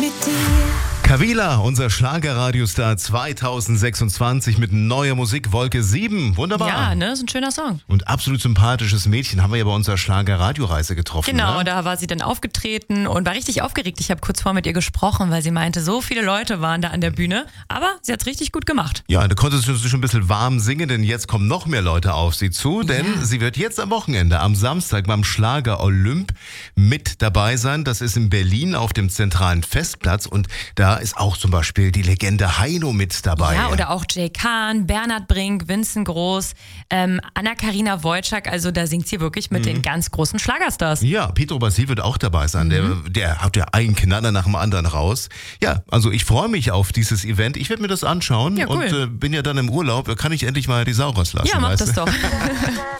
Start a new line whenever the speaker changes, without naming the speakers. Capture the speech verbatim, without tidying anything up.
mit dir.
Kavila, unser Schlagerradiostar zweitausendsechsundzwanzig mit neuer Musik, Wolke sieben. Wunderbar.
Ja, ne, ist ein schöner Song.
Und absolut sympathisches Mädchen haben wir ja bei unserer Schlager-Radioreise getroffen.
Genau,
ne?
da war sie dann aufgetreten und war richtig aufgeregt. Ich habe kurz vor mit ihr gesprochen, weil sie meinte, so viele Leute waren da an der Bühne. Aber sie hat es richtig gut gemacht.
Ja, da konnte sie schon ein bisschen warm singen, denn jetzt kommen noch mehr Leute auf sie zu. Denn
Ja.
sie wird jetzt am Wochenende, am Samstag beim Schlager Olymp mit dabei sein. Das ist in Berlin auf dem zentralen Festplatz. Und da ist auch zum Beispiel die Legende Heino mit dabei.
Ja, oder auch Jay Kahn, Bernhard Brink, Vincent Groß, ähm, Anna-Karina Wojcik. Also da singt sie wirklich mit den ganz großen Schlagerstars.
Ja, Pietro Basil wird auch dabei sein. Der, der hat ja einen Knaller nach dem anderen raus. Ja, also ich freue mich auf dieses Event. Ich werde mir das anschauen
Ja, cool.
und äh, bin ja dann im Urlaub. Da kann ich endlich mal die Sau rauslassen.
Ja, mach
weißt
das
du?
doch.